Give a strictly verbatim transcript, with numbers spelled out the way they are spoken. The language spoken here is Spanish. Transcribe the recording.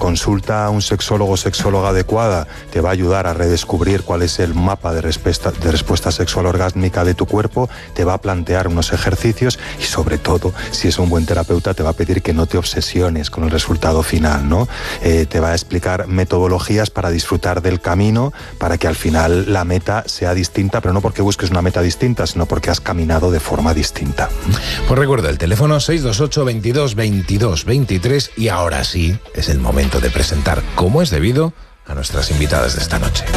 consulta a un sexólogo o sexóloga adecuada te va a ayudar a redescubrir cuál es el mapa de respuesta, de respuesta sexual orgásmica de tu cuerpo, te va a plantear unos ejercicios y sobre todo, si es un buen terapeuta, te va a pedir que no te obsesiones con el resultado final, ¿no? Eh, te va a explicar metodologías para disfrutar del camino, para que al final la meta sea distinta, pero no porque busques una meta distinta, sino porque has caminado de forma distinta. Pues recuerda el teléfono seis dos ocho, veintidós, veintidós, veintitrés y ahora sí es el momento de presentar, como es debido, a nuestras invitadas de esta noche.